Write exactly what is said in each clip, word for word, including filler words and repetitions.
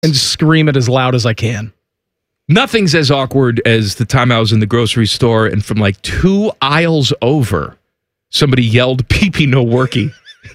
and scream it as loud as I can. Nothing's as awkward as the time I was in the grocery store and from like two aisles over, somebody yelled, "Pee-pee no worky."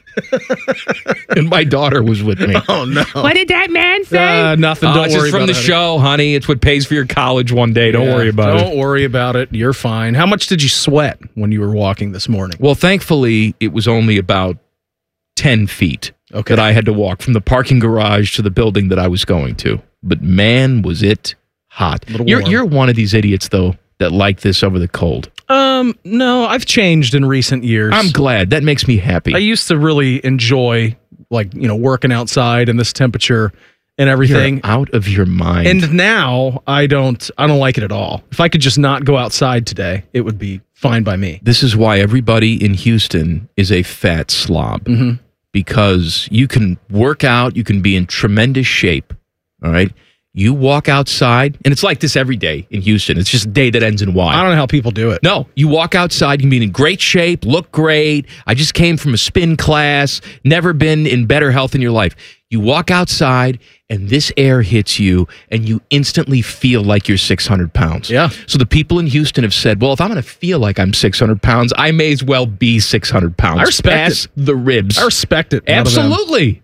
And my daughter was with me. Oh, no. What did that man say? Uh, nothing. Oh, Don't it's worry just from about the it. show, honey. It's what pays for your college one day. Don't Yeah, worry about don't it. Don't worry about it. You're fine. How much did you sweat when you were walking this morning? Well, thankfully, it was only about ten feet Okay. that I had to walk from the parking garage to the building that I was going to. But man, was it hot. Little You're, warm. you're one of these idiots, though, that like this over the cold. Um, no, I've changed in recent years. I'm glad. That makes me happy. I used to really enjoy, like, you know, working outside in this temperature and everything. You're out of your mind. And now I don't I don't like it at all. If I could just not go outside today, it would be fine by me. This is why everybody in Houston is a fat slob. Mm-hmm. Because you can work out, you can be in tremendous shape, all right? You walk outside, and it's like this every day in Houston. It's just a day that ends in Y. I don't know how people do it. No, you walk outside, you can be in great shape, look great. I just came from a spin class, never been in better health in your life. You walk outside, and this air hits you, and you instantly feel like you're six hundred pounds. Yeah. So the people in Houston have said, well, if I'm going to feel like I'm six hundred pounds, I may as well be six hundred pounds. I respect Pass it. the ribs. I respect it. out of them. Absolutely.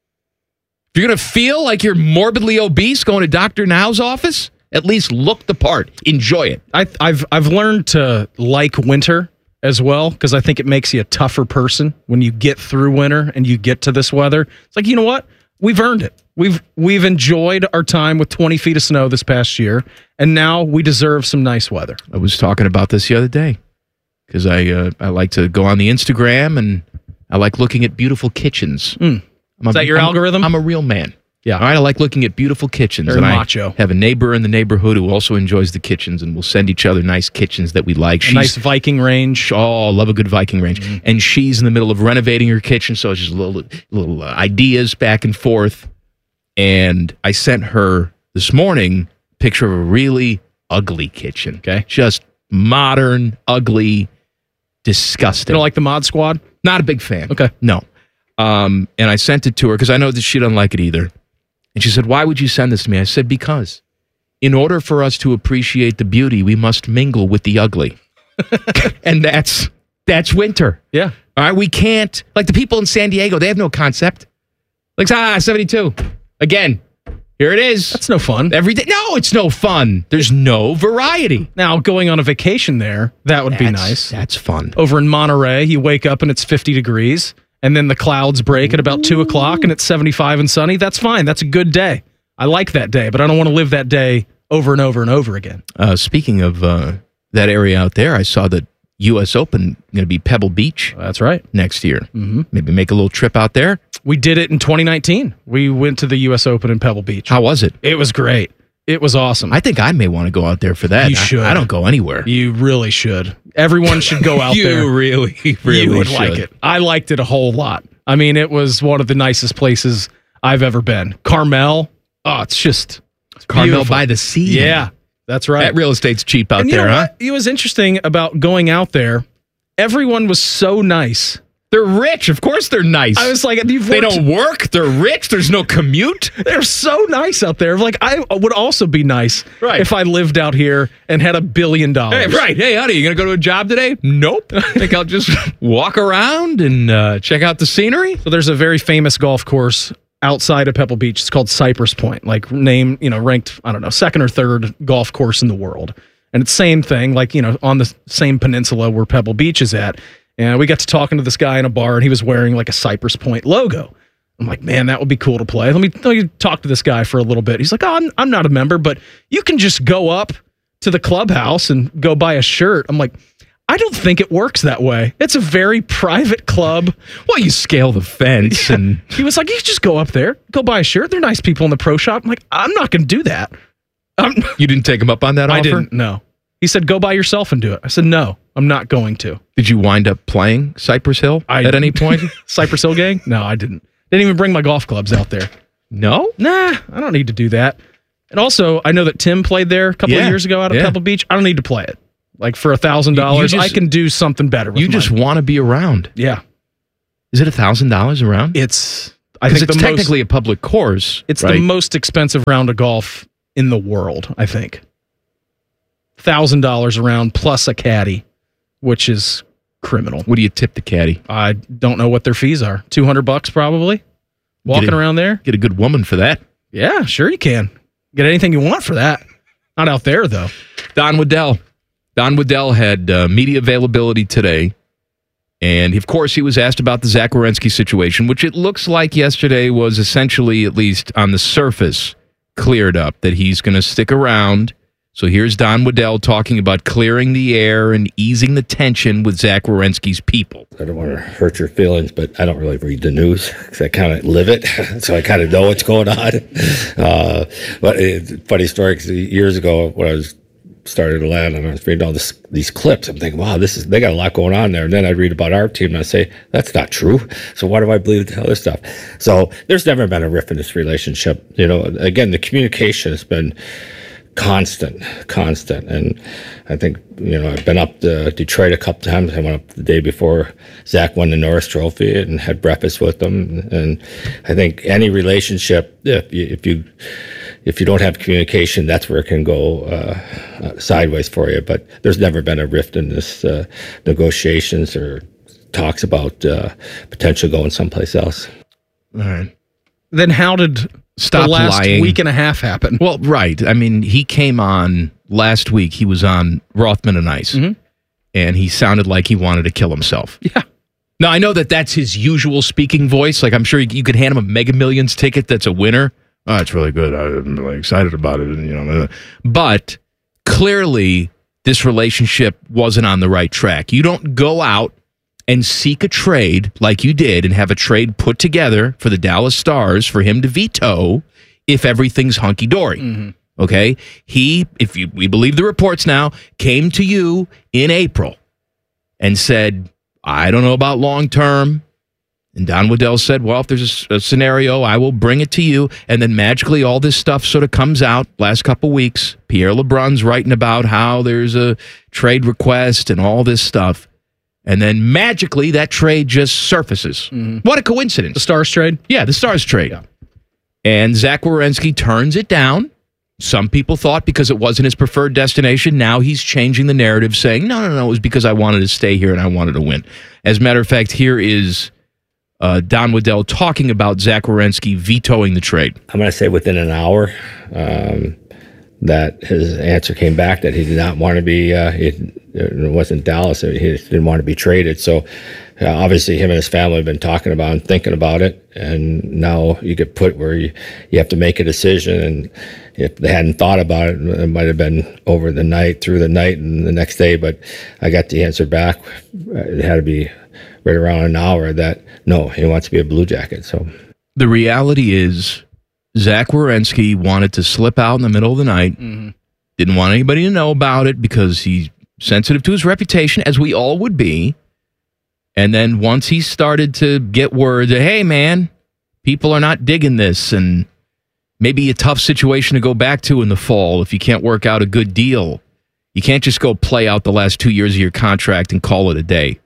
If you're going to feel like you're morbidly obese going to Doctor Now's office, at least look the part. Enjoy it. I, I've I've learned to like winter as well because I think it makes you a tougher person when you get through winter and you get to this weather. It's like, you know what? We've earned it. We've we've enjoyed our time with twenty feet of snow this past year, and now we deserve some nice weather. I was talking about this the other day because I uh, I like to go on the Instagram and I like looking at beautiful kitchens. Mm. I'm Is that your I'm, algorithm? I'm a real man. Yeah. All right, I like looking at beautiful kitchens. Very and macho. I have a neighbor in the neighborhood who also enjoys the kitchens, and we'll send each other nice kitchens that we like. A nice Viking range. Oh, love a good Viking range. Mm-hmm. And she's in the middle of renovating her kitchen, so it's just little little uh, ideas back and forth. And I sent her this morning a picture of a really ugly kitchen. Okay. Just modern, ugly, disgusting. You don't like the Mod Squad? Not a big fan. Okay. No. Um, and I sent it to her because I know that she doesn't like it either. And she said, why would you send this to me? I said, because in order for us to appreciate the beauty, we must mingle with the ugly. And that's that's winter. Yeah. All right. We can't, like the people in San Diego, they have no concept. Like, ah, seventy-two. Again, here it is. That's no fun. Every day. No, it's no fun. There's no variety. Now, going on a vacation there, that would be That's- nice. That's fun. Over in Monterey, you wake up and it's fifty degrees, and then the clouds break at about two o'clock and it's seventy-five and sunny. That's fine. That's a good day. I like that day, but I don't want to live that day over and over and over again. Uh, speaking of uh, that area out there, I saw that U S Open going to be Pebble Beach That's right. next year. Mm-hmm. Maybe make a little trip out there. We did it in twenty nineteen. We went to the U S Open in Pebble Beach. How was it? It was great. It was awesome. I think I may want to go out there for that. You I- should. I, don't go anywhere. You really should. Everyone should go out you there. really, really you would should. like it. I liked it a whole lot. I mean, it was one of the nicest places I've ever been. Carmel. Oh, it's just it's Carmel beautiful. by the sea. Yeah, that's right. That real estate's cheap out and you there, know huh? what? It was interesting about going out there. Everyone was so nice. They're rich. Of course they're nice. I was like, you've they worked- don't work. They're rich. There's no commute. They're so nice out there. Like, I would also be nice Right. if I lived out here and had a billion dollars. Hey, right. Hey, honey, you going to go to a job today? Nope. I think I'll just walk around and uh, check out the scenery. So there's a very famous golf course outside of Pebble Beach. It's called Cypress Point, like name, you know, ranked, I don't know, second or third golf course in the world. And it's same thing, like, you know, on the same peninsula where Pebble Beach is at. And we got to talking to this guy in a bar, and he was wearing like a Cypress Point logo. I'm like, man, that would be cool to play. Let me, let me talk to this guy for a little bit. He's like, oh, I'm, I'm not a member, but you can just go up to the clubhouse and go buy a shirt. I'm like, I don't think it works that way. It's a very private club. Well, you scale the fence and... He was like, you just go up there, go buy a shirt. They're nice people in the pro shop. I'm like, I'm not going to do that. I'm, You didn't take him up on that I offer? didn't, no. He said, go by yourself and do it. I said, no, I'm not going to. Did you wind up playing Cypress Hill I- at any point? Cypress Hill gang? No, I didn't. Didn't even bring my golf clubs out there. No? Nah, I don't need to do that. And also, I know that Tim played there a couple Yeah, of years ago out of yeah. Pebble Beach. I don't need to play it. Like for a thousand dollars, I just- can do something better with You just mine. want to be around. Yeah. Is it a thousand dollars around? It's I think it's the technically most, a public course. It's right? the most expensive round of golf in the world, I think. one thousand dollars a round plus a caddy, which is criminal. What do you tip the caddy? I don't know what their fees are. two hundred bucks probably. Walking a, around there. Get a good woman for that. Yeah, sure you can. Get anything you want for that. Not out there, though. Don Waddell. Don Waddell had uh, media availability today. And, of course, he was asked about the Zach Werenski situation, which it looks like yesterday was essentially, at least on the surface, cleared up, that he's going to stick around. So here's Don Waddell talking about clearing the air and easing the tension with Zach Werenski's people. I don't want to hurt your feelings, but I don't really read the news because I kind of live it, so I kind of know what's going on. Uh, but it, funny story, because years ago when I was started to land and I was reading all this, these clips, I'm thinking, wow, this is they got a lot going on there. And then I read about our team and I say, that's not true. So why do I believe the other stuff? So there's never been a rift in this relationship. You know, again, the communication has been constant, constant. And I think, you know, I've been up to Detroit a couple times. I went up the day before Zach won the Norris Trophy and had breakfast with them. And I think any relationship, if you, if you, if you don't have communication, that's where it can go uh, uh, sideways for you. But there's never been a rift in this uh, negotiations or talks about uh, potentially going someplace else. All right. Then how did Stop the last lying. week and a half happen? Well, right. I mean, he came on last week. He was on Rothman and Ice, mm-hmm. and he sounded like he wanted to kill himself. Yeah. Now, I know that that's his usual speaking voice. Like, I'm sure you, you could hand him a Mega Millions ticket that's a winner. Oh, it's really good. I'm really excited about it. You know, but clearly, this relationship wasn't on the right track. You don't go out and seek a trade like you did and have a trade put together for the Dallas Stars for him to veto if everything's hunky-dory. Mm-hmm. Okay? He, if you, we believe the reports now, came to you in April and said, I don't know about long-term. And Don Waddell said, well, if there's a, a scenario, I will bring it to you. And then magically all this stuff sort of comes out last couple weeks. Pierre LeBrun's writing about how there's a trade request and all this stuff. And then magically that trade just surfaces. Mm-hmm. What a coincidence. The Stars trade? Yeah, the Stars trade. Yeah. And Zach Werenski turns it down. Some people thought because it wasn't his preferred destination, now he's changing the narrative, saying, no, no, no, it was because I wanted to stay here and I wanted to win. As a matter of fact, here is uh, Don Waddell talking about Zach Werenski vetoing the trade. I'm going to say within an hour um, that his answer came back that he did not want to be, uh, it, it wasn't Dallas, he didn't want to be traded. So uh, obviously him and his family have been talking about and thinking about it. And now you get put where you, you have to make a decision. And if they hadn't thought about it, it might have been over the night, through the night and the next day. But I got the answer back. It had to be right around an hour that, no, he wants to be a Blue Jacket. So the reality is Zach Werenski wanted to slip out in the middle of the night, mm-hmm. didn't want anybody to know about it because he's sensitive to his reputation, as we all would be. And then once he started to get word that, hey, man, people are not digging this and maybe a tough situation to go back to in the fall if you can't work out a good deal. You can't just go play out the last two years of your contract and call it a day.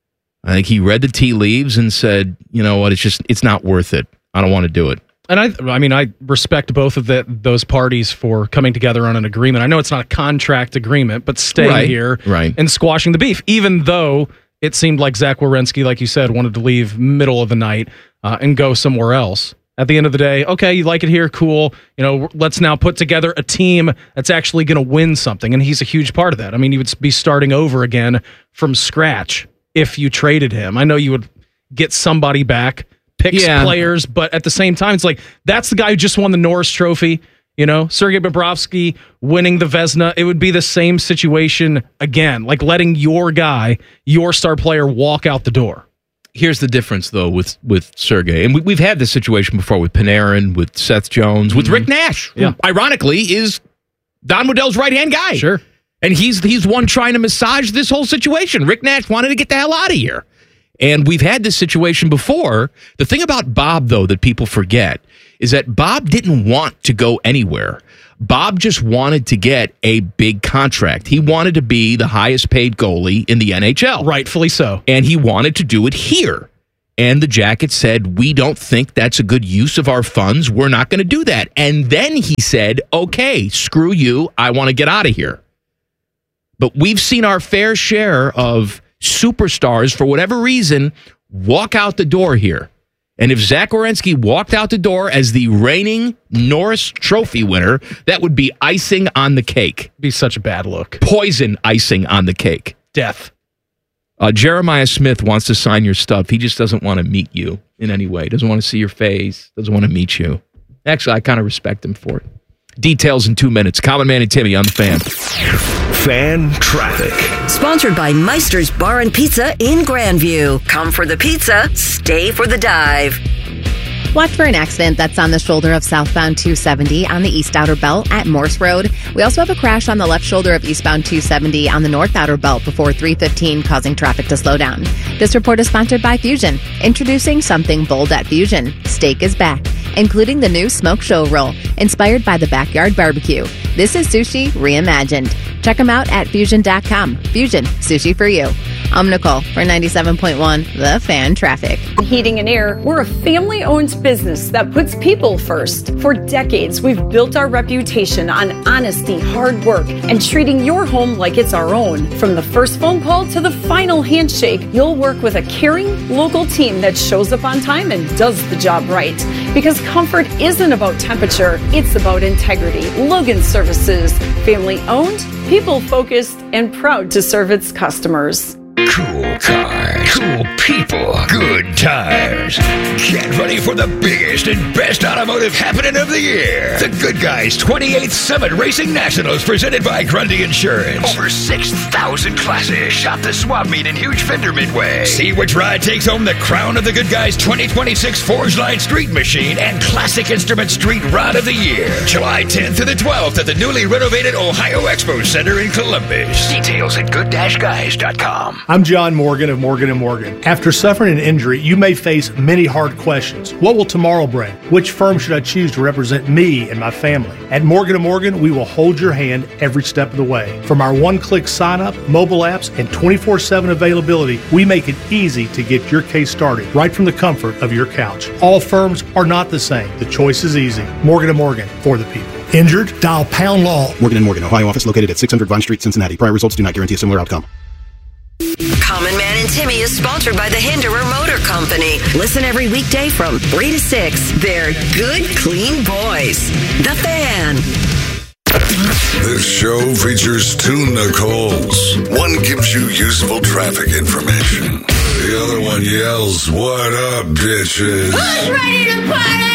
I think he read the tea leaves and said, you know what, it's just, it's not worth it. I don't want to do it. And I, I mean, I respect both of the, those parties for coming together on an agreement. I know it's not a contract agreement, but staying right, here right. and squashing the beef, even though it seemed like Zach Werenski, like you said, wanted to leave middle of the night uh, and go somewhere else. At the end of the day, okay, you like it here, cool. You know, let's now put together a team that's actually going to win something, and he's a huge part of that. I mean, you would be starting over again from scratch if you traded him. I know you would get somebody back, picks yeah. players, but at the same time, it's like, that's the guy who just won the Norris Trophy. You know, Sergei Bobrovsky winning the Vezina. It would be the same situation again, like letting your guy, your star player, walk out the door. Here's the difference, though, with, with Sergei. And we, we've had this situation before with Panarin, with Seth Jones, with mm-hmm. Rick Nash, who, yeah. ironically, is Don Waddell's right-hand guy. Sure. And he's he's one trying to massage this whole situation. Rick Nash wanted to get the hell out of here. And we've had this situation before. The thing about Bob, though, that people forget is that Bob didn't want to go anywhere. Bob just wanted to get a big contract. He wanted to be the highest paid goalie in the N H L. Rightfully so. And he wanted to do it here. And the Jackets said, we don't think that's a good use of our funds. We're not going to do that. And then he said, okay, screw you. I want to get out of here. But we've seen our fair share of superstars, for whatever reason, walk out the door here. And if Zach Werenski walked out the door as the reigning Norris Trophy winner, that would be icing on the cake. Be such a bad look. Poison icing on the cake. Death. Uh, Jeremiah Smith wants to sign your stuff. He just doesn't want to meet you in any way. Doesn't want to see your face. Doesn't want to meet you. Actually, I kind of respect him for it. Details in two minutes. Common Man and Timmy on the Fan. Fan Traffic. Sponsored by Meister's Bar and Pizza in Grandview. Come for the pizza, stay for the dive. Watch for an accident that's on the shoulder of southbound two seventy on the east outer belt at Morse Road. We also have a crash on the left shoulder of eastbound two seventy on the north outer belt before three fifteen, causing traffic to slow down. This report is sponsored by Fusion. Introducing something bold at Fusion. Steak is back, including the new Smoke Show Roll, inspired by the Backyard Barbecue. This is sushi reimagined. Check them out at fusion dot com. Fusion, sushi for you. I'm Nicole for ninety-seven point one, The Fan Traffic. Heating and Air, we're a family-owned business that puts people first. For decades, we've built our reputation on honesty, hard work, and treating your home like it's our own. From the first phone call to the final handshake, you'll work with a caring local team that shows up on time and does the job right. Because comfort isn't about temperature, it's about integrity. Logan Services, family-owned, people-focused, and proud to serve its customers. Cool cars, cool people, good tires. Get ready for the biggest and best automotive happening of the year. The Good Guys twenty-eighth Summit Racing Nationals presented by Grundy Insurance. Over six thousand classes. Shop the swap meet in Huge Fender Midway. See which ride takes home the crown of the Good Guys twenty twenty-six Forge Line Street Machine and Classic Instrument Street Rod of the Year. July tenth to the twelfth at the newly renovated Ohio Expo Center in Columbus. Details at good guys dot com. I'm John Morgan of Morgan and Morgan. After suffering an injury, you may face many hard questions. What will tomorrow bring? Which firm should I choose to represent me and my family? At Morgan and Morgan, we will hold your hand every step of the way. From our one-click sign-up, mobile apps, and twenty-four seven availability, we make it easy to get your case started right from the comfort of your couch. All firms are not the same. The choice is easy. Morgan and Morgan, for the people. Injured? Dial pound law. Morgan and Morgan, Ohio office located at six hundred Vine Street, Cincinnati. Prior results do not guarantee a similar outcome. Common Man and Timmy is sponsored by the Hinderer Motor Company. Listen every weekday from three to six. They're good, clean boys. The Fan. This show features two Nicoles. One gives you useful traffic information. The other one yells, "What up, bitches?" Who's ready to party?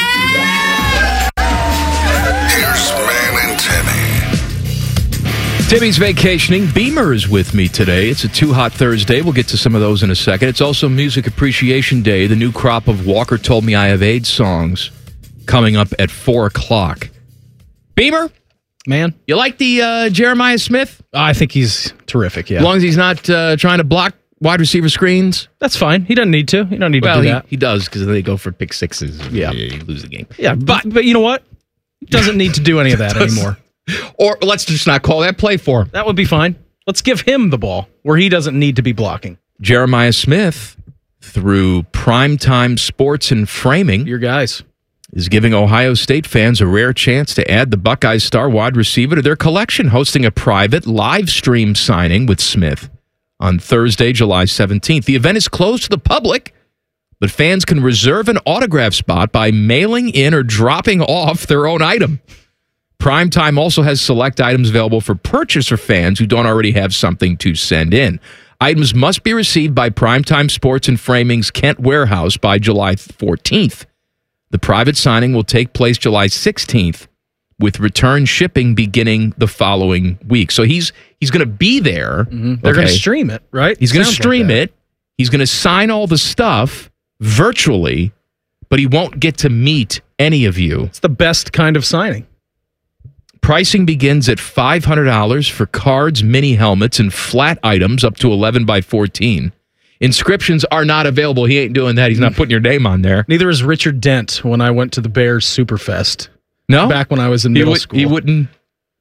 Here's Man and Timmy. Timmy's vacationing. Beamer is with me today. It's a Too Hot Thursday. We'll get to some of those in a second. It's also Music Appreciation Day, the new crop of Walker Told Me I Have AIDS songs coming up at four o'clock. Beamer? Man. You like the uh, Jeremiah Smith? I think he's terrific, yeah. As long as he's not uh, trying to block wide receiver screens? That's fine. He doesn't need to. He don't need well, to do he, that. he does, because they go for pick sixes. Yeah. You lose the game. Yeah, but, but you know what? He doesn't need to do any of that anymore. Or let's just not call that play for him. That would be fine. Let's give him the ball where he doesn't need to be blocking. Jeremiah Smith, through Primetime Sports and Framing, your guys, is giving Ohio State fans a rare chance to add the Buckeyes star wide receiver to their collection, hosting a private live stream signing with Smith on Thursday, July seventeenth. The event is closed to the public, but fans can reserve an autograph spot by mailing in or dropping off their own item. Primetime also has select items available for purchase for fans who don't already have something to send in. Items must be received by Primetime Sports and Framing's Kent Warehouse by July fourteenth. The private signing will take place July sixteenth, with return shipping beginning the following week. So he's he's going to be there. Mm-hmm. They're okay. going to stream it, right? He's going to stream like it. He's going to sign all the stuff virtually, but he won't get to meet any of you. It's the best kind of signing. Pricing begins at five hundred dollars for cards, mini helmets, and flat items up to eleven by fourteen. Inscriptions are not available. He ain't doing that. He's not putting your name on there. Neither is Richard Dent when I went to the Bears Superfest. No? Back when I was in middle he school. He wouldn't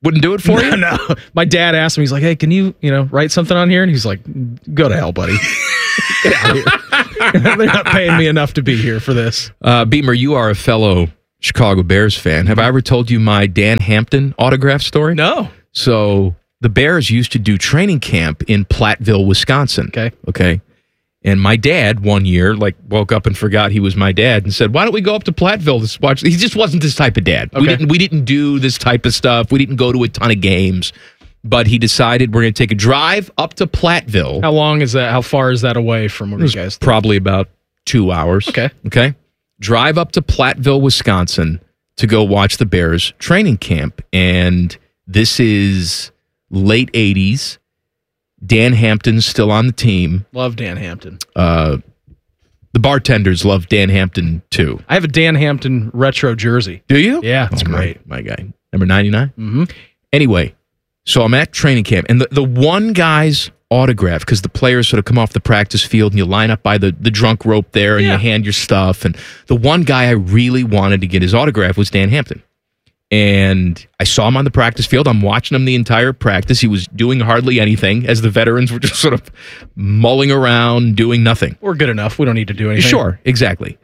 Wouldn't do it for you? No, no. My dad asked me, he's like, hey, can you, you know, write something on here? And he's like, go to hell, buddy. Get out of here. They're not paying me enough to be here for this. Uh, Beamer, you are a fellow Chicago Bears fan. Have I ever told you my Dan Hampton autograph story? No. So the Bears used to do training camp in Platteville, Wisconsin. Okay. Okay. And my dad one year, like, woke up and forgot he was my dad and said, why don't we go up to Platteville to watch? He just wasn't this type of dad. Okay. We didn't we didn't do this type of stuff. We didn't go to a ton of games. But he decided we're going to take a drive up to Platteville. How long is that? How far is that away from where you guys live? Probably about two hours. Okay. Okay. Drive up to Platteville, Wisconsin to go watch the Bears training camp. And this is late eighties. Dan Hampton's still on the team. Love Dan Hampton. Uh, the bartenders love Dan Hampton, too. I have a Dan Hampton retro jersey. Do you? Yeah, it's oh, great. My, my guy. Number ninety-nine? Mm-hmm. Anyway, so I'm at training camp, and the, the one guy's autograph, because the players sort of come off the practice field, and you line up by the, the drunk rope there, and yeah. you hand your stuff, and the one guy I really wanted to get his autograph was Dan Hampton. And I saw him on the practice field. I'm watching him the entire practice. He was doing hardly anything as the veterans were just sort of mulling around, doing nothing. We're good enough. We don't need to do anything. Sure, exactly.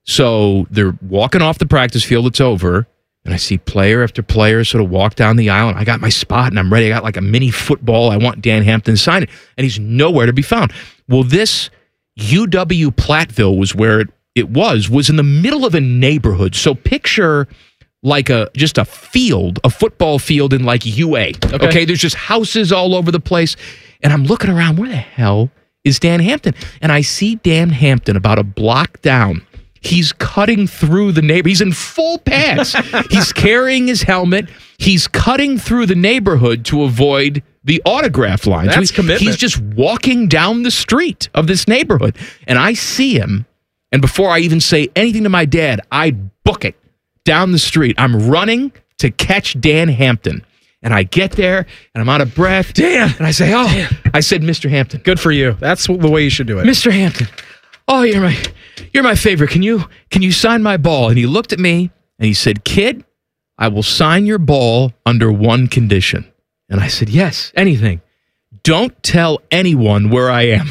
So they're walking off the practice field. It's over. And I see player after player sort of walk down the aisle. And I got my spot and I'm ready. I got like a mini football. I want Dan Hampton to sign it. And he's nowhere to be found. Well, this U W Platteville was where it, it was, was in the middle of a neighborhood. So picture like a just a field, a football field in like U A. Okay. okay, there's just houses all over the place. And I'm looking around, where the hell is Dan Hampton? And I see Dan Hampton about a block down. He's cutting through the neighbor. He's in full pants. He's carrying his helmet. He's cutting through the neighborhood to avoid the autograph lines. That's commitment. He's just walking down the street of this neighborhood. And I see him, and before I even say anything to my dad, I book it down the street. I'm running to catch Dan Hampton. And I get there, and I'm out of breath. Dan! And I say, oh, Dan. I said, Mister Hampton. Good for you. That's the way you should do it. Mister Hampton. Oh, you're my you're my favorite. Can you can you sign my ball? And he looked at me, and he said, kid, I will sign your ball under one condition. And I said, yes, anything. Don't tell anyone where I am.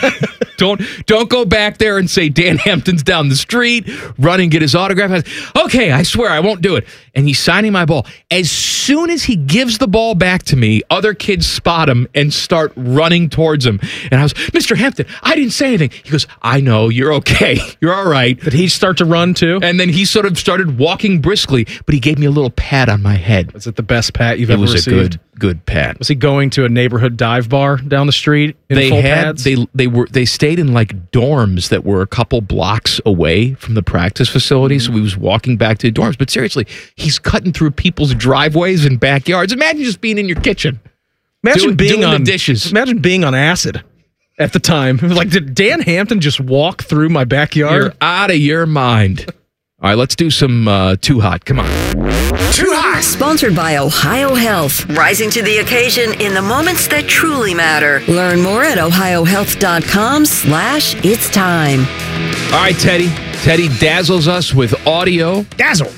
Don't don't go back there and say Dan Hampton's down the street, run and get his autograph. I said, okay, I swear I won't do it. And he's signing my ball. As soon as he gives the ball back to me, other kids spot him and start running towards him. And I was, Mister Hampton, I didn't say anything. He goes, I know, you're okay. You're all right. Did he start to run too? And then he sort of started walking briskly, but he gave me a little pat on my head. Was it the best pat you've it ever was received? It was a good, good pat. Was he going to a neighborhood dive bar down the street in they full had pads? they they were they stayed in like dorms that were a couple blocks away from the practice facility. Mm-hmm. So we was walking back to the dorms. But seriously, he's cutting through people's driveways and backyards. Imagine just being in your kitchen. Imagine doing, being doing on the dishes. Imagine being on acid at the time. Like, did Dan Hampton just walk through my backyard? You're out of your mind. All right, let's do some uh, Too Hot. Come on. Too Hot. Sponsored by Ohio Health. Rising to the occasion in the moments that truly matter. Learn more at ohiohealth.com slash it's time. All right, Teddy. Teddy dazzles us with audio. Dazzle.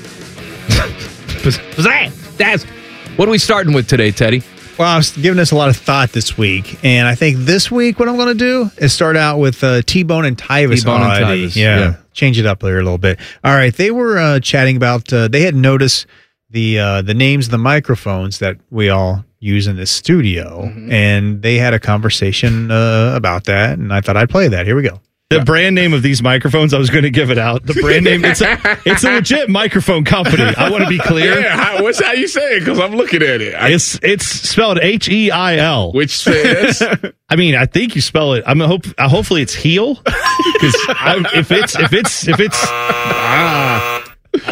Dazzle. What are we starting with today, Teddy? Well, I was giving this a lot of thought this week, and I think this week what I'm going to do is start out with uh, T-Bone and Tyvis. T-Bone and Tyvis, yeah. yeah. Change it up there a little bit. All right, they were uh, chatting about, uh, they had noticed the uh, the names of the microphones that we all use in this studio, mm-hmm. and they had a conversation uh, about that, and I thought I'd play that. Here we go. The brand name of these microphones, I was going to give it out. The brand name, it's a, it's a legit microphone company. I want to be clear. Yeah, how, what's how you say it? Because I'm looking at it. I, it's it's spelled H E I L. Which says? I mean, I think you spell it. I'm hope. Uh, hopefully, it's heel. Because if it's if it's if it's ah.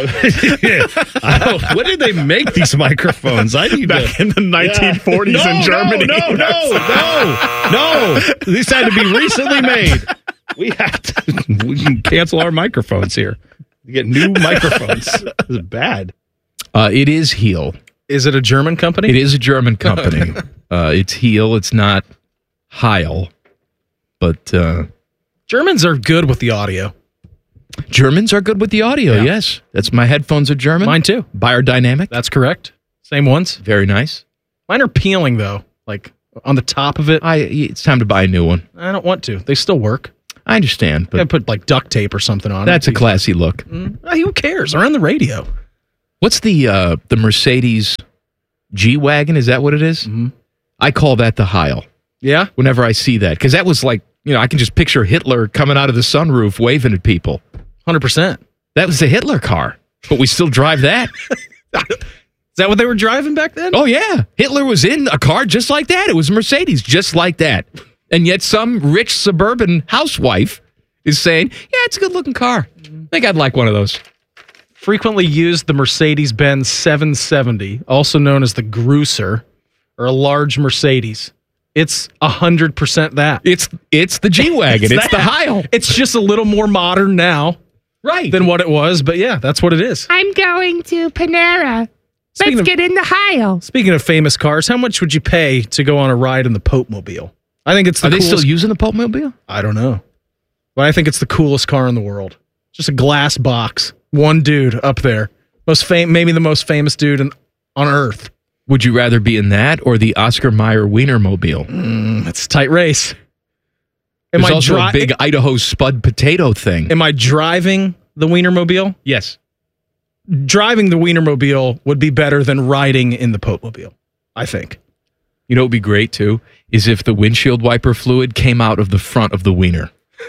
I when did they make these microphones? I need back to, in the nineteen forties yeah. no, in Germany. No, no, no, no, no. These had to be recently made. We have to. We can cancel our microphones here. We get new microphones. This is bad. Uh, it is heel. Is it a German company? It is a German company. uh, it's heel. It's not Heil. But uh, Germans are good with the audio. Germans are good with the audio. Yeah. Yes, that's my headphones are German. Mine too. Biodynamic. That's correct. Same ones? Very nice. Mine are peeling, though. Like, on the top of it. I. It's time to buy a new one. I don't want to. They still work. I understand, but I put, like, duct tape or something on that's it. a classy look. Mm, who cares? They're on the radio. What's the uh, the Mercedes G-Wagon? Is that what it is? Mm-hmm. I call that the Heil. Yeah? Whenever I see that. Because that was like, you know, I can just picture Hitler coming out of the sunroof waving at people. one hundred percent. That was the Hitler car. But we still drive that. Is that what they were driving back then? Oh, yeah. Hitler was in a car just like that. It was a Mercedes just like that. And yet some rich suburban housewife is saying, yeah, it's a good-looking car. I think I'd like one of those. Frequently used the Mercedes-Benz seven seventy, also known as the Gruser, or a large Mercedes. It's one hundred percent that. It's it's the G-Wagon. It's, it's the Heil. It's just a little more modern now right. than what it was, but yeah, that's what it is. I'm going to Panera. Speaking Let's of, get in the Heil. Speaking of famous cars, how much would you pay to go on a ride in the Pope-mobile? I think it's the Are coolest. they still using the Pope-mobile? I don't know. But I think it's the coolest car in the world. Just a glass box. One dude up there. Most fam- maybe the most famous dude in, on Earth. Would you rather be in that or the Oscar Mayer Wienermobile? Mm, it's a tight race. Am There's I also dri- a big Idaho Spud potato thing. Am I driving the Wienermobile? Yes. Driving the Wienermobile would be better than riding in the Pope-mobile, I think. You know what would be great, too? Is if the windshield wiper fluid came out of the front of the wiener.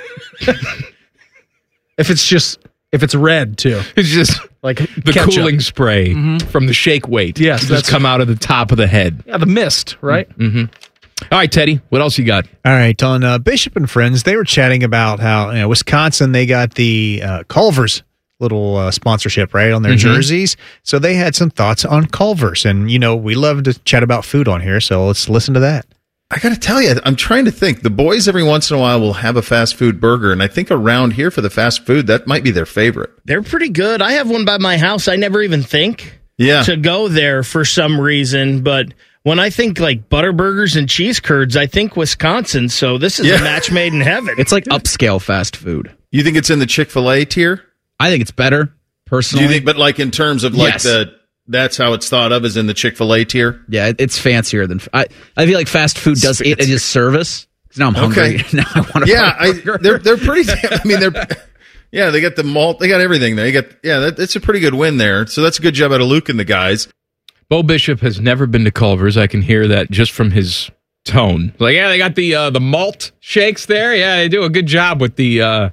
If it's just, if it's red, too. It's just like the ketchup. cooling spray Mhm. from the shake weight. Yes, just that's- come out of the top of the head. Yeah, the mist, right? Mm-hmm. All right, Teddy, what else you got? All right, on uh, Bishop and Friends, they were chatting about how you know, Wisconsin, they got the uh, Culver's little uh, sponsorship, right, on their Mhm. jerseys. So they had some thoughts on Culver's. And, you know, we love to chat about food on here, so let's listen to that. I got to tell you, I'm trying to think. The boys every once in a while will have a fast food burger, and I think around here for the fast food, that might be their favorite. They're pretty good. I have one by my house. I never even think Yeah. to go there for some reason, but when I think like butter burgers and cheese curds, I think Wisconsin. So this is Yeah. a match made in heaven. It's like upscale fast food. You think it's in the Chick-fil-A tier? I think it's better, Do personally. you think, but like in terms of like Yes. the, that's how it's thought of, is in the Chick-fil-A tier? Yeah, it- it's fancier than I. I feel like fast food does it a disservice. 'Cause now I'm hungry. Okay. now I want to. Yeah, I, they're they're pretty. I mean, they're yeah, they got the malt, they got everything there. You got yeah, that, that's a pretty good win there. So that's a good job out of Luke and the guys. Bo Bishop has never been to Culver's. I can hear that just from his tone. Like, yeah, they got the uh, the malt shakes there. Yeah, they do a good job with the uh,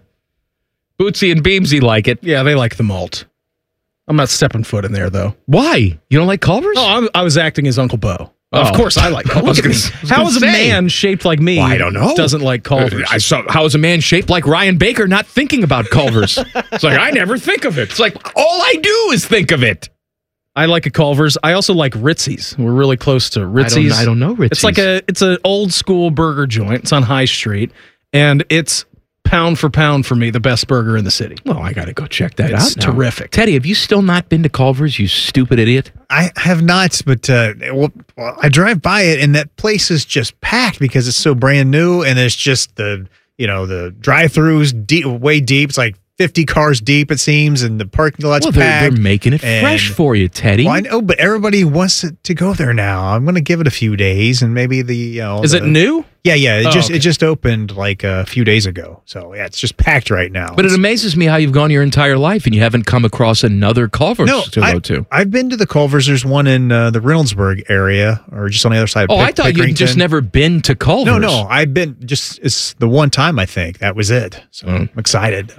Bootsy and Beamsy like it. Yeah, they like the malt. I'm not stepping foot in there, though. Why? You don't like Culver's? Oh, I'm, I was acting as Uncle Bo. Oh. Of course, I like I was Culver's. gonna- I was How gonna is a say. man shaped like me? Well, I don't know. Doesn't like Culver's. I saw how is a man shaped like Ryan Baker not thinking about Culver's? It's like I never think of it. It's like all I do is think of it. I like a Culver's. I also like Ritzy's. We're really close to Ritzy's. I don't know Ritzy's. It's like a it's an old school burger joint. It's on High Street, and it's pound for pound for me the best burger in the city. Well, I got to go check that It's out. now. terrific. Teddy, have you still not been to Culver's? You stupid idiot. I have not, but uh, well, well, I drive by it, and that place is just packed because it's so brand new, and there's just the you know the drive-throughs deep, way deep. It's like fifty cars deep, it seems, and the parking lot's Well, they're, packed. they're making it and- fresh for you, Teddy. Well, I know, but everybody wants to, to go there now. I'm going to give it a few days, and maybe the you know, Is the- it new? Yeah, yeah. It Oh, just okay. it just opened like a few days ago, so yeah, it's just packed right now. But it amazes me how you've gone your entire life and you haven't come across another Culver's No, to I, go to. I've been to the Culver's. There's one in uh, the Reynoldsburg area, or just on the other side. Of Oh, Pick- I thought you'd just Pickerington. never been to Culver's. No, no, I've been just it's the one time I think that was it. So Mm. I'm excited.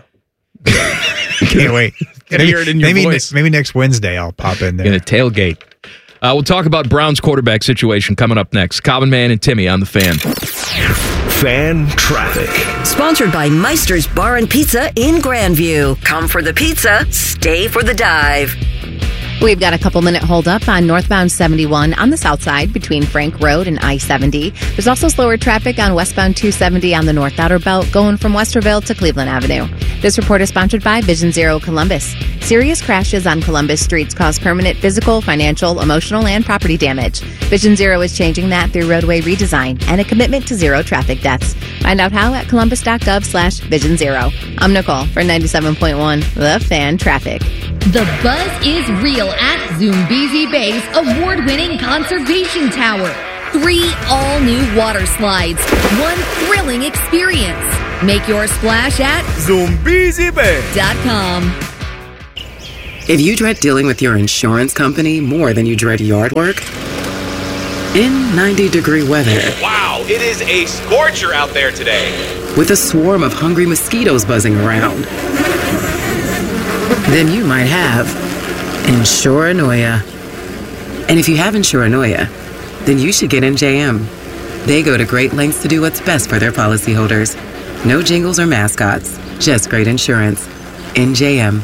Can't wait. Gotta hear it in your maybe, voice. Maybe next Wednesday I'll pop in there. In a tailgate. Uh, we'll talk about Brown's quarterback situation coming up next. Common Man and Timmy on the Fan. Fan traffic. Sponsored by Meister's Bar and Pizza in Grandview. Come for the pizza, stay for the dive. We've got a couple minute hold up on northbound seventy-one on the south side between Frank Road and I seventy. There's also slower traffic on westbound two seventy on the north outer belt going from Westerville to Cleveland Avenue. This report is sponsored by Vision Zero Columbus. Serious crashes on Columbus streets cause permanent physical, financial, emotional, and property damage. Vision Zero is changing that through roadway redesign and a commitment to zero traffic deaths. Find out how at columbus.gov slash vision zero. I'm Nicole for ninety-seven point one The Fan Traffic. The buzz is real at Zoombezi Bay's award-winning conservation tower. Three all-new water slides. One thrilling experience. Make your splash at Zoombezi Bay dot com. If you dread dealing with your insurance company more than you dread yard work, in ninety degree weather, Wow, it is a scorcher out there today. with a swarm of hungry mosquitoes buzzing around, then you might have Insuranoia. And if you have Insuranoia, then you should get N J M. They go to great lengths to do what's best for their policyholders. No jingles or mascots, just great insurance. N J M.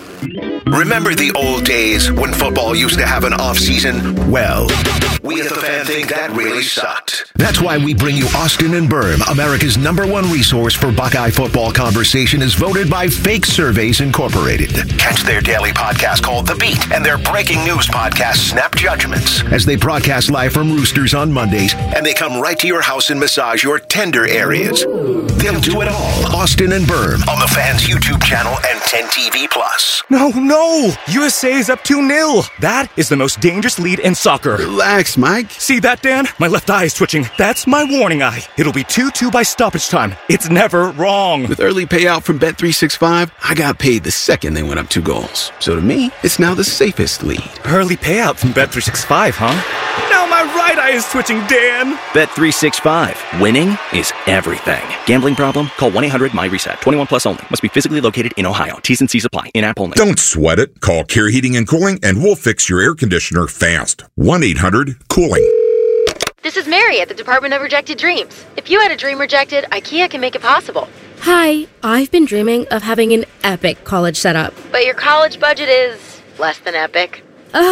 Remember the old days when football used to have an off-season? Well, we at The Fan think that really sucked. That's why we bring you Austin and Berm, America's number one resource for Buckeye football conversation, as voted by Fake Surveys Incorporated. Catch their daily podcast called The Beat and their breaking news podcast, Snap Judgments, as they broadcast live from Roosters on Mondays, and they come right to your house and massage your tender areas. They'll do it all. Austin and Berm on The Fan's YouTube channel and ten T V Plus. No, no! U S A is up two nil. That is the most dangerous lead in soccer. Relax, Mike. See that, Dan? My left eye is twitching. That's my warning eye. It'll be two two by stoppage time. It's never wrong. With early payout from Bet three sixty-five, I got paid the second they went up two goals. So to me, it's now the safest lead. Early payout from Bet three sixty-five, huh? Now my right eye is twitching, Dan. Bet three sixty-five. Winning is everything. Gambling problem? Call one eight hundred M Y reset. twenty-one plus only. Must be physically located in Ohio. T's and C's apply. In-app only. Don't sweat it. Call Care Heating and Cooling and we'll fix your air conditioner fast. one eight hundred cooling. This is Mary at the Department of Rejected Dreams. If you had a dream rejected, IKEA can make it possible. Hi, I've been dreaming of having an epic college setup. But your college budget is less than epic.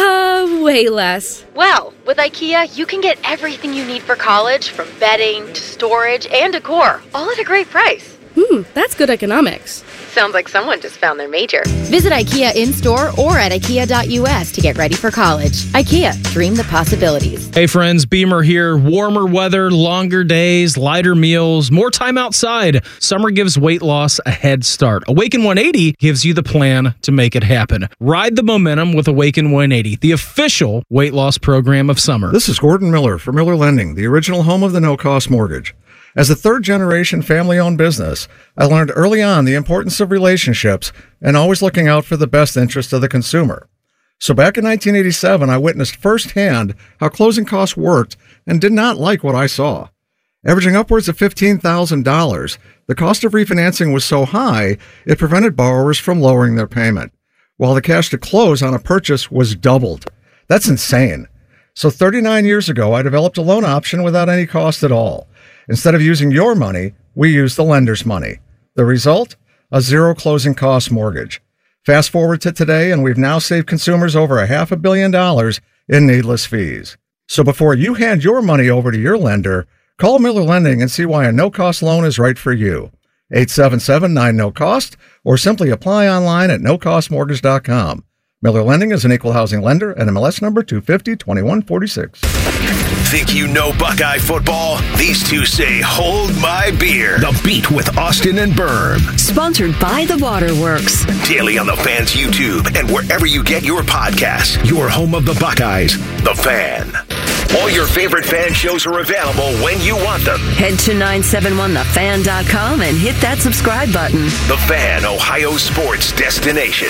Uh, way less. Well, with IKEA, you can get everything you need for college, from bedding to storage and decor, all at a great price. Hmm, that's good economics. Sounds like someone just found their major. Visit IKEA in-store or at ikea dot U S to get ready for college. IKEA, dream the possibilities. Hey friends, Beamer here. Warmer weather, longer days, lighter meals, more time outside. Summer gives weight loss a head start. Awaken one eighty gives you the plan to make it happen. Ride the momentum with Awaken one eighty, the official weight loss program of summer. This is Gordon Miller for Miller Lending, the original home of the no-cost mortgage. As a third-generation family-owned business, I learned early on the importance of relationships and always looking out for the best interest of the consumer. So back in nineteen eighty-seven, I witnessed firsthand how closing costs worked and did not like what I saw. Averaging upwards of fifteen thousand dollars, the cost of refinancing was so high, it prevented borrowers from lowering their payment, while the cash to close on a purchase was doubled. That's insane. So thirty-nine years ago, I developed a loan option without any cost at all. Instead of using your money, we use the lender's money. The result? A zero closing cost mortgage. Fast forward to today, and we've now saved consumers over a half a billion dollars in needless fees. So before you hand your money over to your lender, call Miller Lending and see why a no-cost loan is right for you. eight seven seven nine no cost or simply apply online at no cost mortgage dot com. Miller Lending is an equal housing lender and M L S number two fifty twenty-one forty-six. Think you know Buckeye football? These two say, hold my beer. The Beat with Austin and Berm. Sponsored by The Waterworks. Daily on The Fan's YouTube and wherever you get your podcasts. Your home of the Buckeyes, The Fan. All your favorite fan shows are available when you want them. Head to nine seven one the fan dot com and hit that subscribe button. The Fan, Ohio sports destination.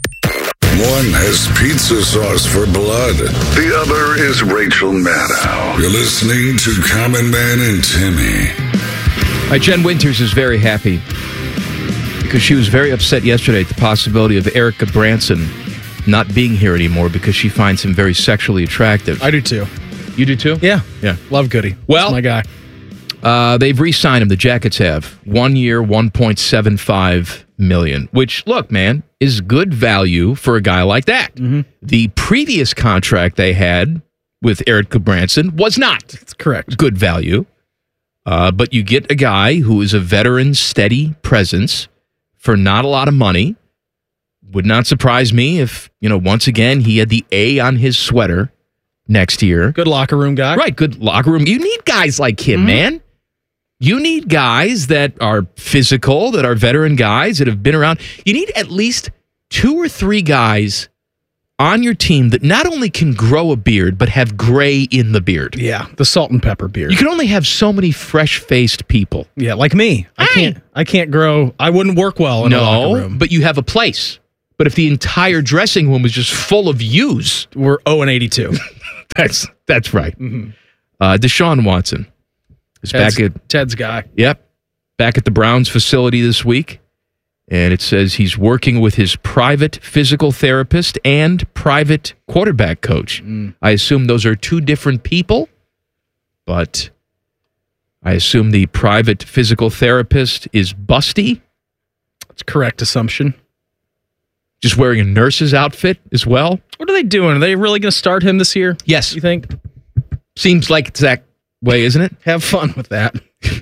One has pizza sauce for blood. The other is Rachel Maddow. You're listening to Common Man and Timmy. Uh, Jen Winters is very happy because she was very upset yesterday at the possibility of Erica Branson not being here anymore because she finds him very sexually attractive. I do too. You do too? Yeah. Yeah. Love Goody. Well, That's my guy. Uh, they've re-signed him. The Jackets have one year, one point seven five million. Which, look, man, is good value for a guy like that. Mm-hmm. The previous contract they had with Erica Branson was not. That's correct. Good value, uh, but you get a guy who is a veteran, steady presence for not a lot of money. Would not surprise me if, you know, once again, he had the A on his sweater next year. Good locker room guy. Right, good locker room. You need guys like him, mm-hmm. man. You need guys that are physical, that are veteran guys, that have been around. You need at least two or three guys on your team that not only can grow a beard, but have gray in the beard. Yeah, the salt and pepper beard. You can only have so many fresh-faced people. Yeah, like me. I Hey. can't I can't grow. I wouldn't work well in a locker No, room. but you have a place. But if the entire dressing room was just full of yous, we're oh and eighty-two. that's that's right. Mm-hmm. Uh, Deshaun Watson is Ted's, back at Ted's guy. Yep, back at the Browns facility this week, and it says he's working with his private physical therapist and private quarterback coach. Mm. I assume those are two different people, but I assume the private physical therapist is busty. That's a correct assumption. Just wearing a nurse's outfit as well. What are they doing? Are they really going to start him this year? Yes. You think? Seems like it's that way, isn't it? Have fun with that.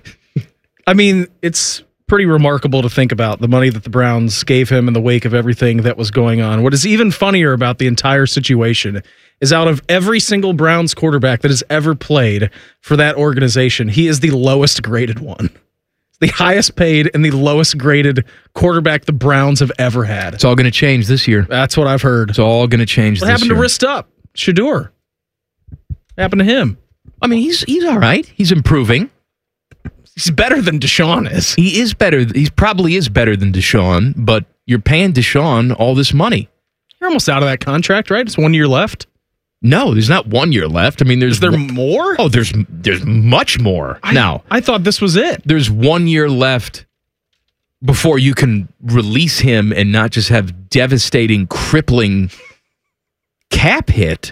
I mean, it's pretty remarkable to think about the money that the Browns gave him in the wake of everything that was going on. What is even funnier about the entire situation is out of every single Browns quarterback that has ever played for that organization, he is the lowest graded one. The highest paid and the lowest graded quarterback the Browns have ever had. It's all going to change this year. That's what I've heard. It's all going to change What this happened year. to Wrist Up? Shador. What happened to him? I mean, he's he's all right. He's improving. He's better than Deshaun is. He is better. He probably is better than Deshaun, but you're paying Deshaun all this money. You're almost out of that contract, right? It's one year left. No, there's not one year left. I mean, there's Is there one- more? Oh, there's there's much more. I, now, I thought this was it. there's one year left before you can release him and not just have devastating, crippling cap hit.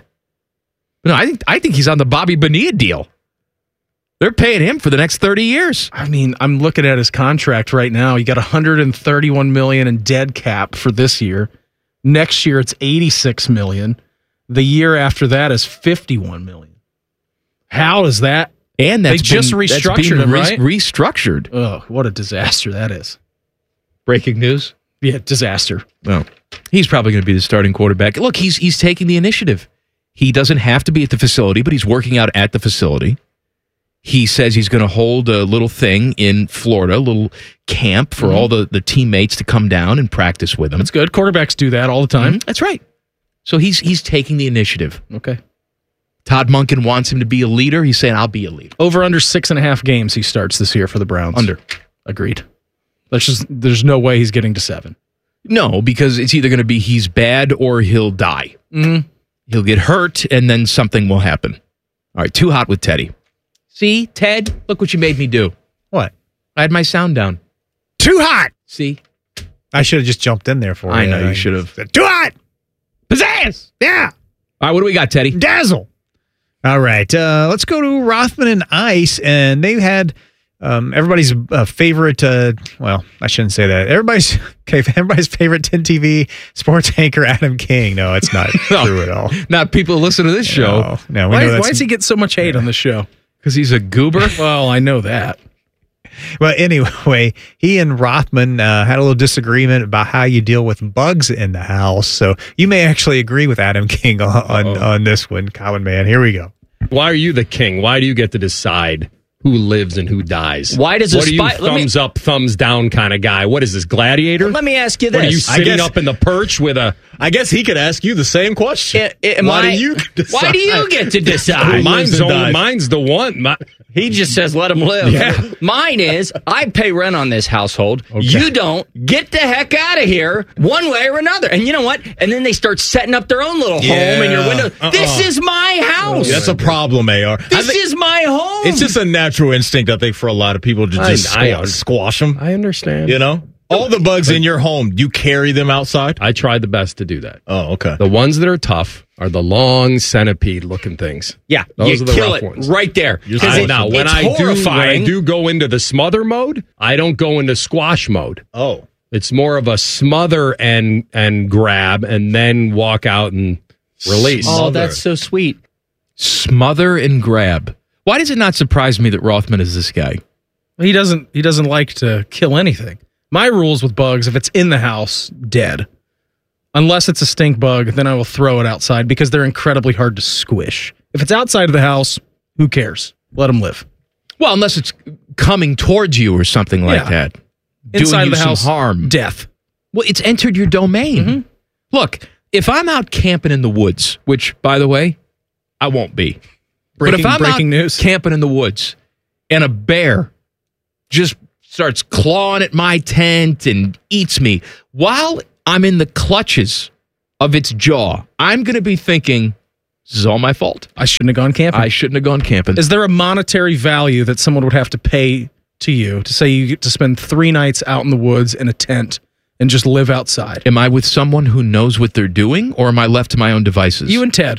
No, I think I think he's on the Bobby Bonilla deal. They're paying him for the next thirty years. I mean, I'm looking at his contract right now. You got one hundred thirty-one million dollars in dead cap for this year. Next year, it's eighty-six million dollars. The year after that is fifty-one million dollars. How is that? And that's they just been- that's restructured being him, re- right? restructured. Oh, what a disaster that is. Breaking news. Yeah, disaster. Well, he's probably going to be the starting quarterback. Look, he's he's taking the initiative. He doesn't have to be at the facility, but he's working out at the facility. He says he's going to hold a little thing in Florida, a little camp for Mhm. all the, the teammates to come down and practice with him. That's good. Quarterbacks do that all the time. Mhm. That's right. So he's he's taking the initiative. Okay. Todd Monken wants him to be a leader. He's saying, I'll be a leader. Over under six and a half games he starts this year for the Browns. Under. Agreed. There's just there's no way he's getting to seven. No, because it's either going to be he's bad or he'll die. Mm-hmm. He'll get hurt, and then something will happen. All right, too hot with Teddy. See, Ted, look what you made me do. What? I had my sound down. Too hot. See? I should have just jumped in there for I you. know you should have. Too hot. Pizzazz! Yeah. All right, what do we got, Teddy? Dazzle. All right. Uh, let's go to Rothman and Ice. And they had um, everybody's uh, favorite, uh, well, I shouldn't say that. Everybody's okay, everybody's favorite ten T V sports anchor, Adam King. No, it's not true at all. Not people who listen to this show. No, no we Why, know why that's, does he get so much hate on the show? Because he's a goober? Well, I know that. Well, anyway, he and Rothman uh, had a little disagreement about how you deal with bugs in the house. So you may actually agree with Adam King on on, on this one, Common Man. Here we go. Why are you the king? Why do you get to decide who lives and who dies? Why does a what are you spy- let me- thumbs up, thumbs down kind of guy? What is this, Gladiator? Let me ask you What are you this. sitting I guess- up in the perch with a? I guess he could ask you the same question. I- I- am why I- do you? Decide? why do you get to decide? mine's only, mine's the one. My, He just says, let him live. Yeah. Mine is, I pay rent on this household. You don't. Get the heck out of here one way or another. And you know what? And then they start setting up their own little home in your window. Uh-uh. This is my house. That's a problem, A R. This is my home. It's just a natural instinct, I think, for a lot of people to I- just I- squash, squash them. I understand. You know? All the bugs in your home, you carry them outside? I tried the best to do that. Oh, okay. The ones that are tough are the long centipede-looking things. Yeah, those you are the kill rough it ones. right there. You're 'Cause supposed it- to. now, when it's I do, when I horrifying. do go into the smother mode, I don't go into squash mode. Oh, it's more of a smother and and grab, and then walk out and release. Oh, that's so sweet. Smother and grab. Why does it not surprise me that Rothman is this guy? He doesn't. He doesn't like to kill anything. My rules with bugs, if it's in the house, dead. Unless it's a stink bug, then I will throw it outside because they're incredibly hard to squish. If it's outside of the house, who cares? Let them live. Well, unless it's coming towards you or something like Yeah. that. Inside doing of the you some house, harm. death. Well, it's entered your domain. Look, if I'm out camping in the woods, which, by the way, I won't be. Breaking- but if I'm breaking out news. camping in the woods and a bear just starts clawing at my tent and eats me while I'm in the clutches of its jaw, I'm going to be thinking, this is all my fault. I shouldn't have gone camping. I shouldn't have gone camping. Is there a monetary value that someone would have to pay to you to say you get to spend three nights out in the woods in a tent and just live outside? Am I with someone who knows what they're doing, or am I left to my own devices? You and Ted.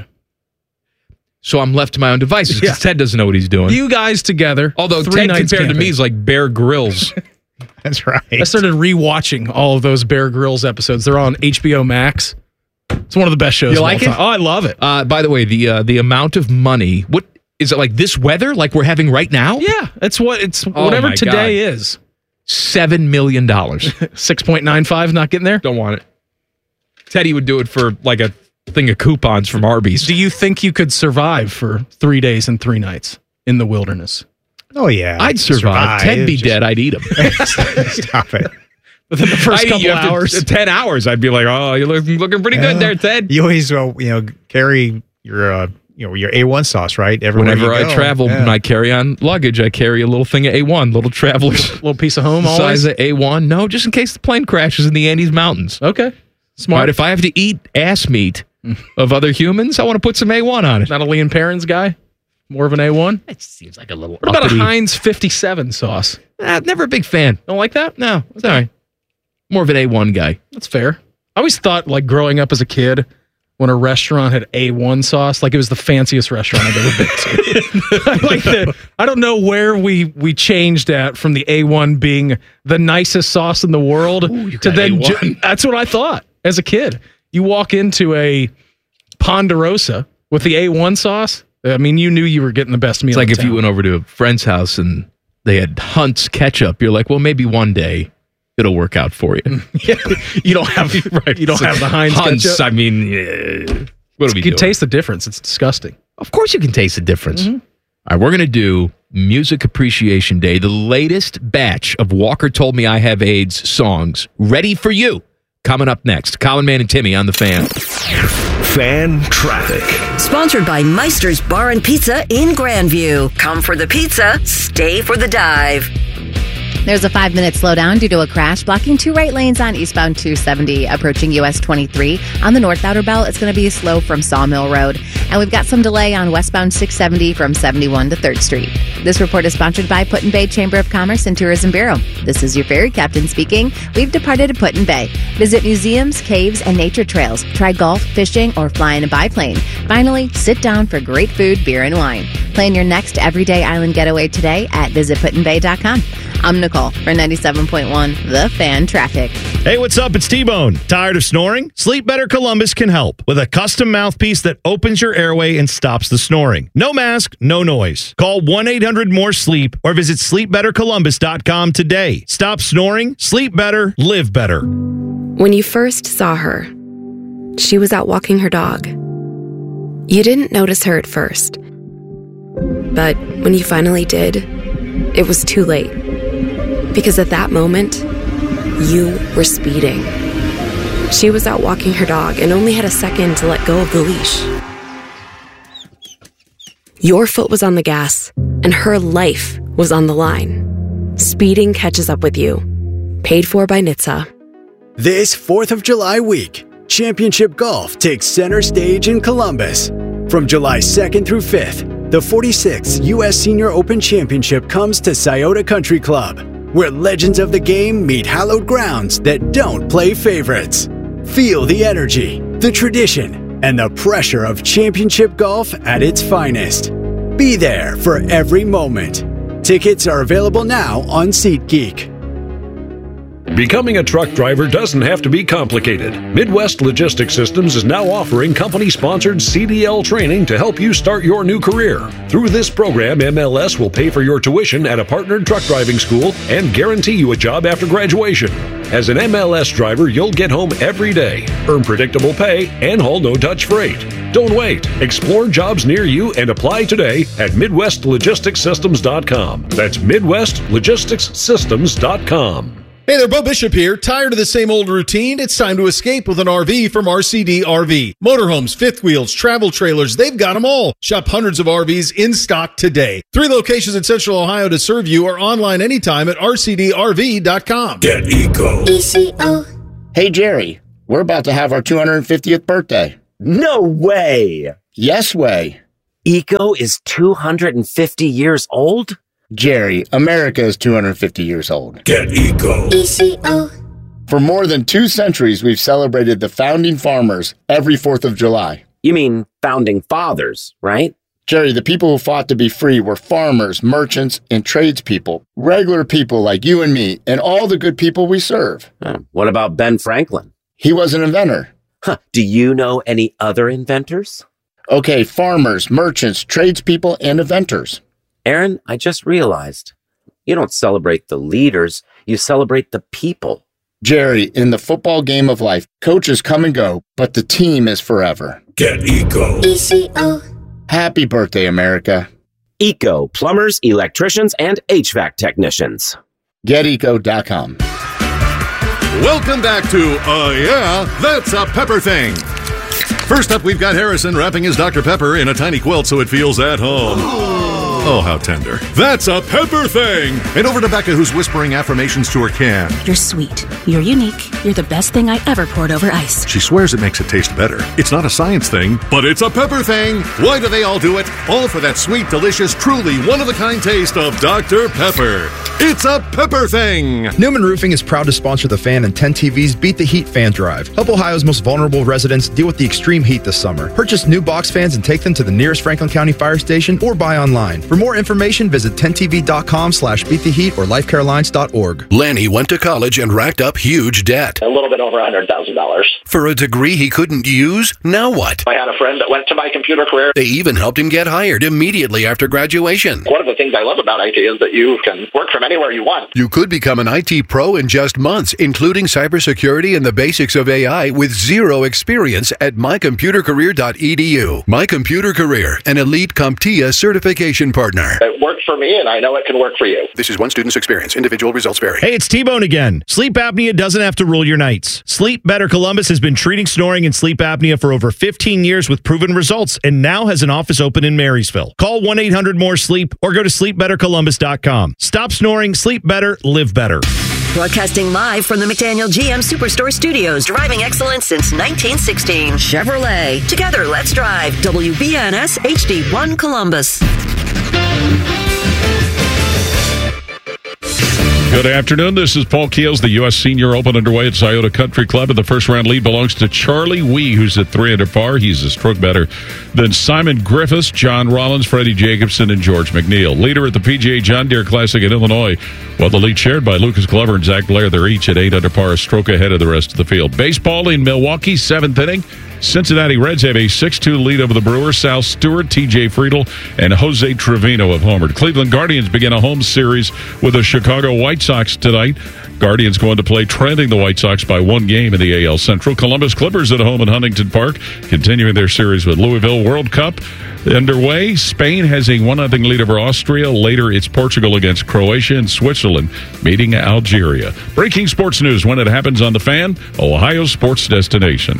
So I'm left to my own devices because Yeah. Ted doesn't know what he's doing. You guys together. Although three Ted nights compared to camping. me is like Bear Grylls. That's right. I started rewatching all of those Bear Grylls episodes. They're on H B O Max. It's one of the best shows. You of like all it? time. Oh, I love it. Uh, by the way, the uh, the amount of money, what is it like this weather like we're having right now? Yeah, it's what it's Oh whatever my today God. is. Seven million dollars. Six point nine five. Not getting there. Don't want it. Teddy would do it for like a thing of coupons from Arby's. Do you think you could survive for three days and three nights in the wilderness? Oh yeah, I'd survive. Ted'd be Just- dead. I'd eat him. Stop it. Within the first I'd eat couple you after hours. ten hours. I'd be like, oh, you're looking, looking pretty good there, Ted. You always, uh, you know, carry your, uh, you know, your A one sauce, right? Everywhere Whenever you I go. travel, Yeah. my carry-on luggage, I carry a little thing of A one, little travelers. Little piece of home size always. of A one. No, just in case the plane crashes in the Andes Mountains. Okay, smart. But if I have to eat ass meat of other humans, I want to put some A one on it. Not a Leon Perrins guy. More of an A one. It seems like a little. What about a uppity. Heinz fifty-seven sauce? Ah, never a big fan. Don't like that? No, it's all right. More of an A one guy. That's fair. I always thought, like growing up as a kid, when a restaurant had A one sauce, like it was the fanciest restaurant I've ever been to. I like the, I don't know where we we changed at from the A one being the nicest sauce in the world to got then. A one. ju- that's what I thought as a kid. You walk into a Ponderosa with the A one sauce. I mean, you knew you were getting the best meal. It's like in if you town. went over to a friend's house and they had Hunt's ketchup. You're like, well, maybe one day it'll work out for you. Yeah, you don't have right. You don't have the Heinz Hunt's. ketchup. I mean, uh, what are we You can doing? taste the difference. It's disgusting. Of course, you can taste the difference. Mm-hmm. All right, we're going to do Music Appreciation Day, the latest batch of Walker Told Me I Have AIDS songs ready for you. Coming up next, Colin Man and Timmy on The Fan. Fan traffic. Sponsored by Meister's Bar and Pizza in Grandview. Come for the pizza, stay for the dive. There's a five-minute slowdown due to a crash blocking two right lanes on eastbound two seventy approaching U S twenty-three. On the north outer belt, it's going to be slow from Sawmill Road. And we've got some delay on westbound six seventy from seventy-one to third Street. This report is sponsored by Put in Bay Chamber of Commerce and Tourism Bureau. This is your ferry captain speaking. We've departed to Put in Bay. Visit museums, caves, and nature trails. Try golf, fishing, or fly in a biplane. Finally, sit down for great food, beer, and wine. Plan your next everyday island getaway today at visit put in bay dot com. I'm Nicole for ninety-seven point one The Fan Traffic. Hey, what's up? It's T-Bone. Tired of snoring? Sleep Better Columbus can help with a custom mouthpiece that opens your airway and stops the snoring. No mask, no noise. Call one eight hundred more sleep or visit sleep better columbus dot com today. Stop snoring, sleep better, live better. When you first saw her, she was out walking her dog. You didn't notice her at first. But when you finally did, it was too late. Because at that moment, you were speeding. She was out walking her dog and only had a second to let go of the leash. Your foot was on the gas, and her life was on the line. Speeding catches up with you. Paid for by N H T S A. This fourth of July week, Championship Golf takes center stage in Columbus. From July second through fifth, the forty-sixth U S Senior Open Championship comes to Scioto Country Club, where legends of the game meet hallowed grounds that don't play favorites. Feel the energy, the tradition, and the pressure of championship golf at its finest. Be there for every moment. Tickets are available now on SeatGeek. Becoming a truck driver doesn't have to be complicated. Midwest Logistics Systems is now offering company-sponsored C D L training to help you start your new career. Through this program, M L S will pay for your tuition at a partnered truck driving school and guarantee you a job after graduation. As an M L S driver, you'll get home every day, earn predictable pay, and haul no-touch freight. Don't wait. Explore jobs near you and apply today at Midwest Logistics Systems dot com. That's Midwest Logistics Systems dot com. Hey there, Bo Bishop here. Tired of the same old routine? It's time to escape with an R V from R C D R V. Motorhomes, fifth wheels, travel trailers, they've got them all. Shop hundreds of R Vs in stock today. Three locations in Central Ohio to serve you, or online anytime at R C D R V dot com. Get Eco. E C O. Hey, Jerry, we're about to have our two hundred fiftieth birthday. No way. Yes way. Eco is two hundred fifty years old? Jerry, America is two hundred fifty years old. Get Eco. E C O. For more than two centuries, we've celebrated the founding farmers every fourth of July. You mean founding fathers, right? Jerry, the people who fought to be free were farmers, merchants, and tradespeople. Regular people like you and me, and all the good people we serve. Oh, what about Ben Franklin? He was an inventor. Huh. Do you know any other inventors? Okay, farmers, merchants, tradespeople, and inventors. Aaron, I just realized, you don't celebrate the leaders, you celebrate the people. Jerry, in the football game of life, coaches come and go, but the team is forever. Get Eco. E C O. Happy birthday, America. Eco, plumbers, electricians, and H V A C technicians. Get Eco dot com. Welcome back to, uh, yeah, that's a Pepper Thing. First up, we've got Harrison wrapping his Doctor Pepper in a tiny quilt so it feels at home. Oh, how tender. That's a Pepper Thing. And over to Becca, who's whispering affirmations to her can. You're sweet. You're unique. You're the best thing I ever poured over ice. She swears it makes it taste better. It's not a science thing, but it's a Pepper Thing. Why do they all do it? All for that sweet, delicious, truly one-of-a-kind taste of Doctor Pepper. It's a Pepper Thing. Newman Roofing is proud to sponsor the Fan and ten T V's Beat the Heat Fan Drive. Help Ohio's most vulnerable residents deal with the extreme heat this summer. Purchase new box fans and take them to the nearest Franklin County Fire Station or buy online. For more information, visit ten T V dot com slash beat the heat or life care alliance dot org. Lanny went to college and racked up huge debt. A little bit over one hundred thousand dollars. For a degree he couldn't use? Now what? I had a friend that went to my computer career. They even helped him get hired immediately after graduation. One of the things I love about I T is that you can work from anywhere you want. You could become an I T pro in just months, including cybersecurity and the basics of A I with zero experience at my computer career dot e d u. My Computer Career, an elite CompTIA certification partner. It worked for me, and I know it can work for you. This is one student's experience. Individual results vary. Hey, it's T-Bone again. Sleep apnea doesn't have to rule your nights. Sleep Better Columbus has been treating snoring and sleep apnea for over fifteen years with proven results and now has an office open in Marysville. Call one eight hundred more sleep or go to sleep better columbus dot com. Stop snoring, sleep better, live better. Broadcasting live from the McDaniel G M Superstore Studios. Driving excellence since nineteen sixteen. Chevrolet. Together, let's drive. W B N S H D one Columbus. Good afternoon. This is Paul Keels. The U S Senior Open underway at Scioto Country Club, and the first round lead belongs to Charlie Wee, who's at three under par. He's a stroke better than Simon Griffiths, John Rollins, Freddie Jacobson, and George McNeil. Leader at the P G A John Deere Classic in Illinois, while the lead shared by Lucas Glover and Zach Blair. They're each at eight under par, a stroke ahead of the rest of the field. Baseball in Milwaukee, seventh inning. Cincinnati Reds have a six two lead over the Brewers. Sal Stewart, T J Friedel, and Jose Trevino have homered. Cleveland Guardians begin a home series with the Chicago White Sox tonight. Guardians going to play trailing the White Sox by one game in the A L Central. Columbus Clippers at home in Huntington Park, continuing their series with Louisville. World Cup underway. Spain has a one nothing lead over Austria. Later, it's Portugal against Croatia, and Switzerland meeting Algeria. Breaking sports news when it happens on The Fan, Ohio's sports destination.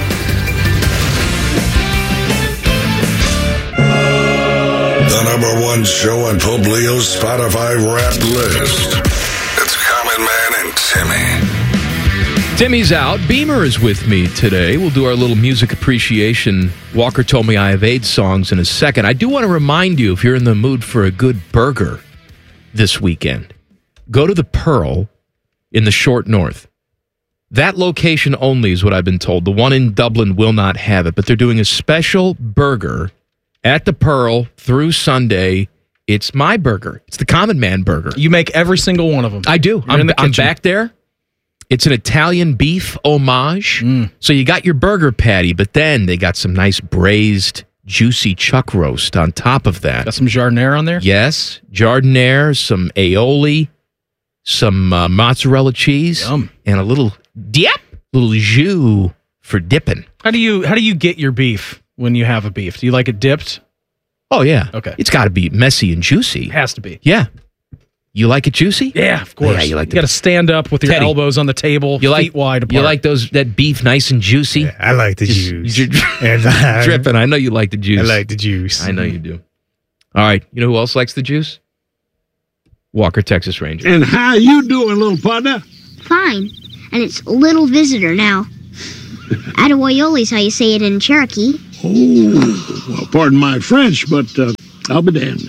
The number one show on Pope Leo's Spotify Wrapped list. It's Common Man and Timmy. Timmy's out. Beamer is with me today. We'll do our little music appreciation. Walker told me I have eight songs in a second. I do want to remind you, if you're in the mood for a good burger this weekend, go to the Pearl in the Short North. That location only is what I've been told. The one in Dublin will not have it, but they're doing a special burger at the Pearl through Sunday. It's my burger. It's the Common Man burger. You make every single one of them. I do. I'm, I'm back there. It's an Italian beef homage. Mm. So you got your burger patty, but then they got some nice braised, juicy chuck roast on top of that. Got some giardiniera on there? Yes, giardiniera, some aioli, some uh, mozzarella cheese, Yum. and a little dip, little jus for dipping. How do you how do you get your beef when you have a beef? Do you like it dipped? Oh, yeah. Okay. It's got to be messy and juicy. It has to be. Yeah. You like it juicy? Yeah, of course. Yeah, you like got to stand up with your Teddy, elbows on the table, you feet like, wide apart. You like those that beef nice and juicy? Yeah, I like the Just- juice. you're And I- dripping. I know you like the juice. I like the juice. I know you do. All right. You know who else likes the juice? Walker, Texas Ranger. And how you doing, little partner? Fine. And it's little visitor now. Attaboyoli's how you say it in Cherokee. Oh, well, pardon my French, but uh, I'll be damned.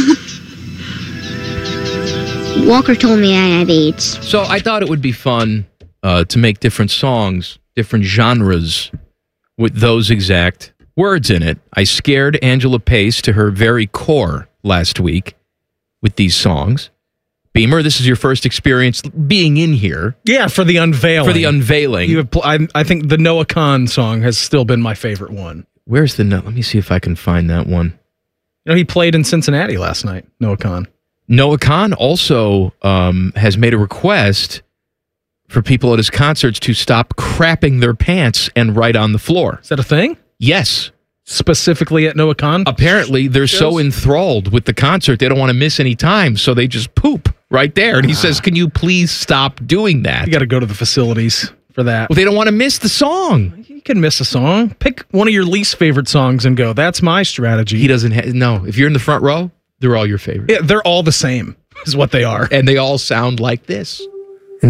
Walker told me I have AIDS. So I thought it would be fun uh, to make different songs, different genres with those exact words in it. I scared Angela Pace to her very core last week with these songs. Beamer, this is your first experience being in here. Yeah, for the unveiling. For the unveiling. You have pl- I, I think the Noah Khan song has still been my favorite one. Where's the note? Let me see if I can find that one. You know, he played in Cincinnati last night, Noah Khan. Noah Khan also um, has made a request for people at his concerts to stop crapping their pants and write on the floor. Is that a thing? Yes. Specifically at Noah Khan? Apparently, they're so enthralled with the concert, they don't want to miss any time, so they just poop right there. And he says, can you please stop doing that? You got to go to the facilities for that. Well, they don't want to miss the song. You can miss a song. Pick one of your least favorite songs and go. That's my strategy. He doesn't have, no, if you're in the front row, they're all your favorites. Yeah, they're all the same, is what they are. And they all sound like this.